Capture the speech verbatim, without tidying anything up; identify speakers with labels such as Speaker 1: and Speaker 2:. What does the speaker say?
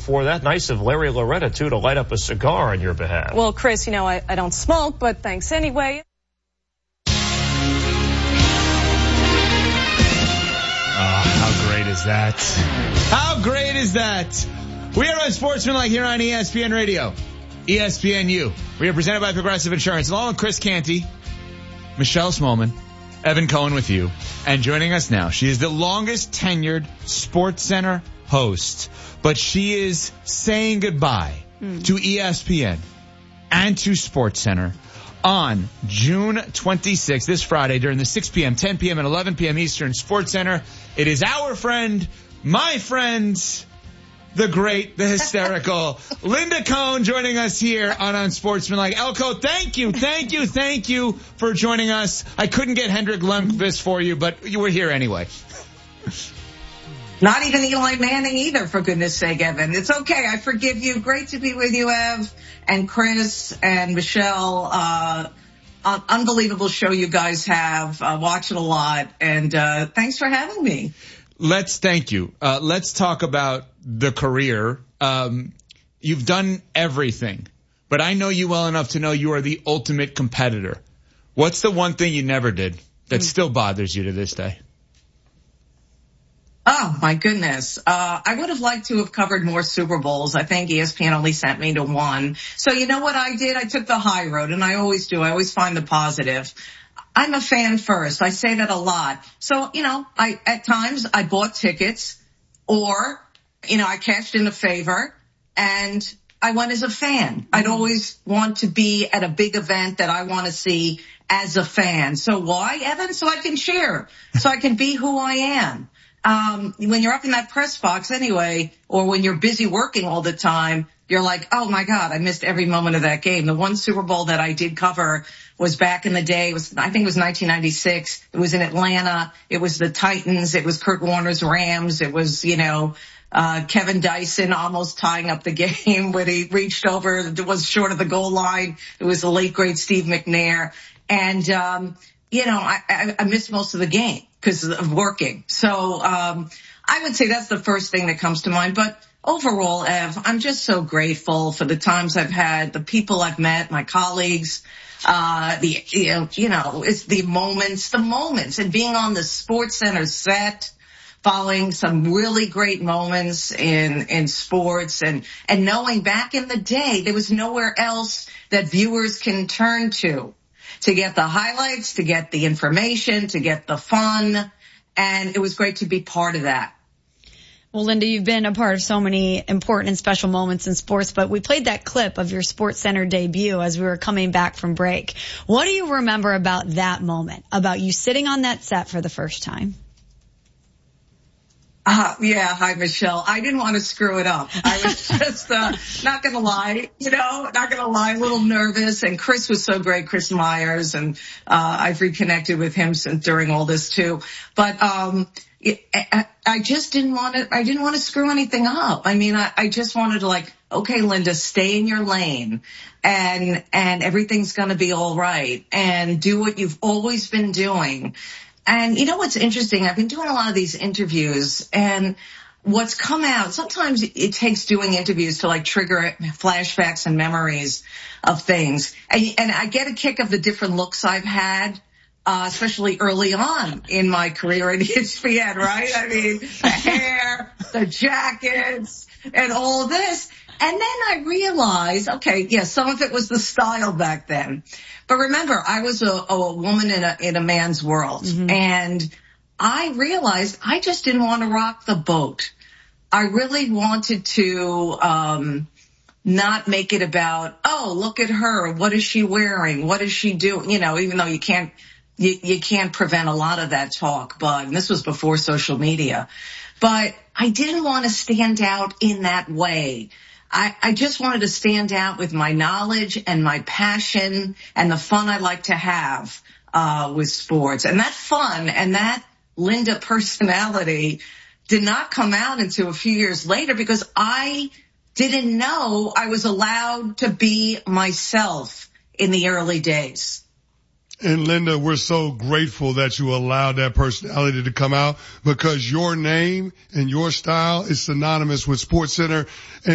Speaker 1: before that. Nice of Larry Loretta, too, to light up a cigar on your behalf.
Speaker 2: Well, Chris, you know, I, I don't smoke, but thanks anyway.
Speaker 3: Oh, how great is that? How great is that? We are on Sportsmanlike here on E S P N Radio, E S P N U. We are presented by Progressive Insurance, along with Chris Canty, Michelle Smallman, Evan Cohen with you. And joining us now, she is the longest tenured SportsCenter host, but she is saying goodbye mm. to E S P N and to SportsCenter on June twenty-sixth, this Friday, during the six p.m., ten p.m., and eleven p.m. Eastern SportsCenter. It is our friend, my friend, the great, the hysterical Linda Cohn joining us here on Unsportsmanlike. Elko, thank you, thank you, thank you for joining us. I couldn't get Hendrik Lundqvist for you, but you were here anyway.
Speaker 4: Not even Eli Manning either, for goodness sake, Evan. It's okay. I forgive you. Great to be with you, Ev, and Chris, and Michelle. Uh, un- unbelievable show you guys have. Uh, watch it a lot, and uh, thanks for having me.
Speaker 3: Let's thank you. Uh, let's talk about the career. Um, you've done everything, but I know you well enough to know you are the ultimate competitor. What's the one thing you never did that still bothers you to this day?
Speaker 4: Oh, my goodness. Uh, I would have liked to have covered more Super Bowls. I think E S P N only sent me to one. So you know what I did? I took the high road, and I always do. I always find the positive. I'm a fan first. I say that a lot. So, you know, I, at times I bought tickets, or, you know, I cashed in a favor and I went as a fan. I'd always want to be at a big event that I want to see as a fan. So why, Evan? So I can cheer, so I can be who I am. Um, when you're up in that press box anyway, or when you're busy working all the time, you're like, oh my God, I missed every moment of that game. The one Super Bowl that I did cover was back in the day. It was, I think it was nineteen ninety-six. It was in Atlanta. It was the Titans. It was Kurt Warner's Rams. It was, you know, uh, Kevin Dyson almost tying up the game when he reached over, it was short of the goal line. It was the late great Steve McNair. And, um, you know, I, I, I missed most of the game because of working. So, um, I would say that's the first thing that comes to mind. But overall, Ev, I'm just so grateful for the times I've had, the people I've met, my colleagues, uh, the, you know, you know, it's the moments, the moments, and being on the SportsCenter set, following some really great moments in, in sports, and, and knowing back in the day, there was nowhere else that viewers can turn to, to get the highlights, to get the information, to get the fun. And it was great to be part of that.
Speaker 5: Well, Linda, you've been a part of so many important and special moments in sports, but we played that clip of your SportsCenter debut as we were coming back from break. What do you remember about that moment, about you sitting on that set for the first time?
Speaker 4: Uh, yeah, hi, Michelle. I didn't want to screw it up. I was just, uh, not gonna lie, you know, not gonna lie, a little nervous. And Chris was so great, Chris Myers, and, uh, I've reconnected with him since during all this too. But, um, I, I just didn't want to, I didn't want to screw anything up. I mean, I, I just wanted to like, okay, Linda, stay in your lane, and, and everything's gonna be all right, and do what you've always been doing. And you know what's interesting? I've been doing a lot of these interviews, and what's come out, sometimes it takes doing interviews to like trigger flashbacks and memories of things. And, and I get a kick of the different looks I've had, uh, especially early on in my career at E S P N, right? I mean, the hair, the jackets, and all of this. And then I realized, okay, yes, some of it was the style back then. But remember, I was a, a woman in a, in a man's world. Mm-hmm. And I realized I just didn't want to rock the boat. I really wanted to, um, not make it about, oh, look at her. What is she wearing? What is she doing? You know, even though you can't, you, you can't prevent a lot of that talk, but, and this was before social media, but I didn't want to stand out in that way. I, I just wanted to stand out with my knowledge and my passion and the fun I like to have uh with sports. And that fun and that Linda personality did not come out until a few years later, because I didn't know I was allowed to be myself in the early days.
Speaker 6: And Linda, we're so grateful that you allowed that personality to come out, because your name and your style is synonymous with SportsCenter. And